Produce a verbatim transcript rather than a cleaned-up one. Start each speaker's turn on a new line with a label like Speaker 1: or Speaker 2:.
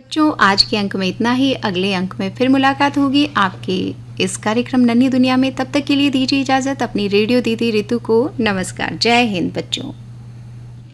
Speaker 1: बच्चों, आज के अंक में इतना ही। अगले अंक में फिर मुलाकात होगी आपके इस कार्यक्रम नन्ही दुनिया में। तब तक के लिए दीजिए इजाज़त। अपनी रेडियो दीदी रितु को नमस्कार। जय हिंद बच्चों।